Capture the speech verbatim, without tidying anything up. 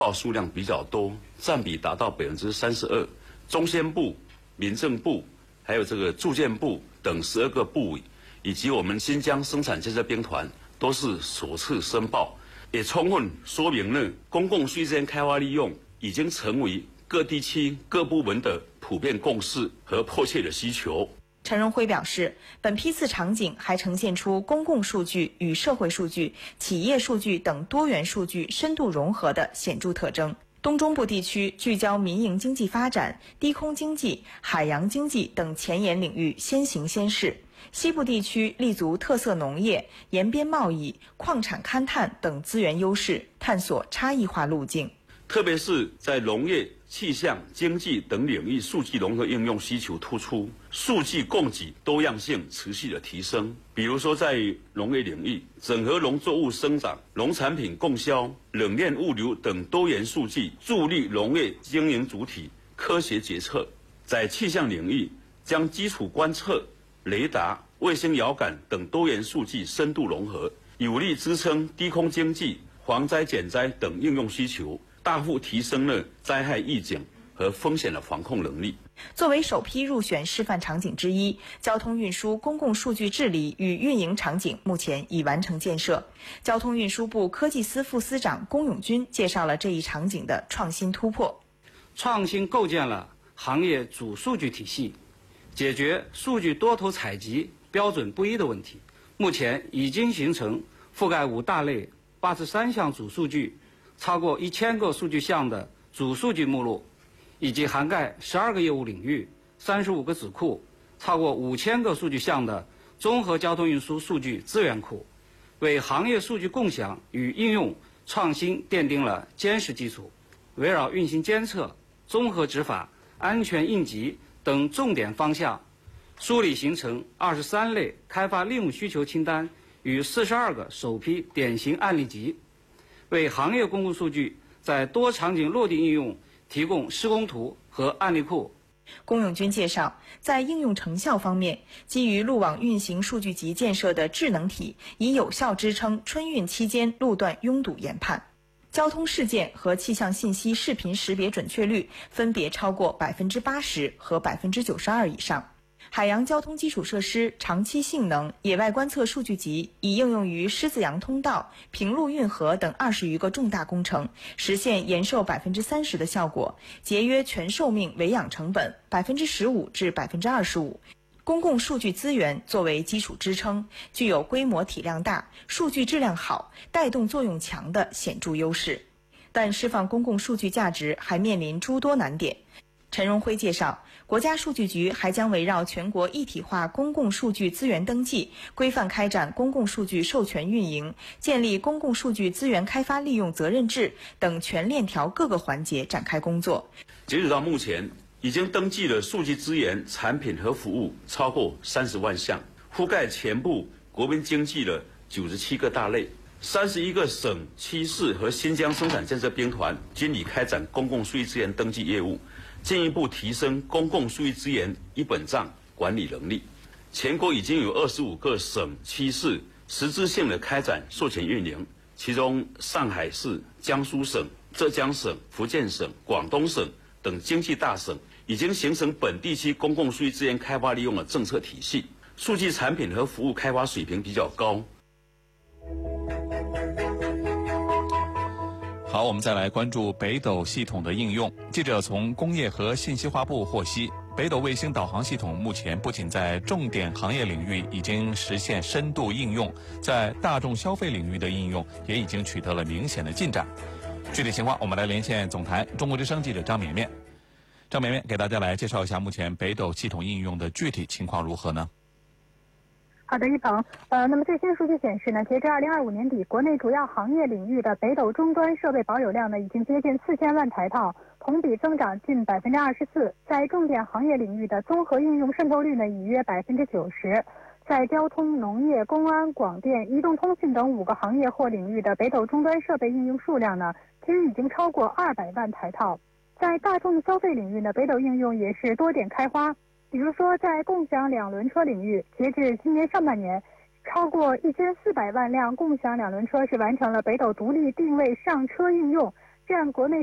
报数量比较多，占比达到百分之三十二。中宣部、民政部，还有这个住建部等十二个部委，以及我们新疆生产建设兵团，都是首次申报，也充分说明了公共税资源开发利用已经成为各地区各部门的普遍共识和迫切的需求。 陈荣辉表示，本批次场景还呈现出公共数据与社会数据、企业数据等多元数据深度融合的显著特征。东中部地区聚焦民营经济发展、低空经济、海洋经济等前沿领域先行先试；西部地区立足特色农业、沿边贸易、矿产勘探等资源优势，探索差异化路径。 特别是在农业、气象、经济等领域数据融合应用需求突出，数据供给多样性持续的提升。比如说在农业领域，整合农作物生长、农产品供销、冷链物流等多元数据，助力农业经营主体科学决策。在气象领域，将基础观测、雷达、卫星遥感等多元数据深度融合，有力支撑低空经济、防灾减灾等应用需求，大幅提升了灾害预警和风险的防控能力。 作为首批入选示范场景之一，交通运输公共数据治理与运营场景目前已完成建设。交通运输部科技司副司长龚永军介绍了这一场景的创新突破。 创新构建了行业主数据体系，解决数据多头采集标准不一的问题。目前已经形成覆盖五大类、八十三项主数据、超过一千个数据项的主数据目录，以及涵盖十二个业务领域、三十五个子库、超过五千个数据项的综合交通运输数据资源库，为行业数据共享与应用创新奠定了坚实基础。围绕运行监测、综合执法、安全应急等重点方向，梳理形成二十三类开发利用需求清单与四十二个首批典型案例集，为行业公共数据在多场景落地应用提供施工图和案例库。 龚永军介绍，在应用成效方面，基于路网运行数据集建设的智能体已有效支撑春运期间路段拥堵研判。交通事件和气象信息视频识别准确率分别超过百分之八十和百分之九十二以上。海洋交通基础设施长期性能野外观测数据集已应用于狮子洋通道、平陆运河等二十余个重大工程，实现延寿百分之三十的效果，节约全寿命维养成本百分之十五至百分之二十五。公共数据资源作为基础支撑，具有规模体量大、数据质量好、带动作用强的显著优势。但释放公共数据价值还面临诸多难点。陈荣辉介绍，国家数据局还将围绕全国一体化公共数据资源登记、规范开展公共数据授权运营、建立公共数据资源开发利用责任制等全链条各个环节展开工作。 截止到目前，已经登记的数据资源产品和服务超过三十万项，覆盖全部国民经济的九十七个大类。三十一个省区市和新疆生产建设兵团均已开展公共数据资源登记业务，进一步提升公共数据资源一本账管理能力。全国已经有二十五个省区市实质性的开展授权运营，其中上海市、江苏省、浙江省、福建省、广东省等经济大省已经形成本地区公共数据资源开发利用的政策体系，数据产品和服务开发水平比较高。 好，我们再来关注北斗系统的应用。记者从工业和信息化部获悉，北斗卫星导航系统目前不仅在重点行业领域已经实现深度应用，在大众消费领域的应用也已经取得了明显的进展。具体情况，我们来连线总台中国之声记者张绵绵。张绵绵给大家来介绍一下目前北斗系统应用的具体情况如何呢？ 好的，一鹏。呃，那么最新数据显示呢，截至二零二五年底，国内主要行业领域的北斗终端设备保有量呢，已经接近四千万台套，同比增长近百分之二十四。在重点行业领域的综合应用渗透率呢，已约百分之九十。在交通、农业、公安、广电、移动通讯等五个行业或领域的北斗终端设备应用数量呢，均已经超过二百万台套。在大众消费领域呢，北斗应用也是多点开花。比如说，在共享两轮车领域，截至今年上半年，超过一千四百万辆共享两轮车是完成了北斗独立定位上车应用。 现国内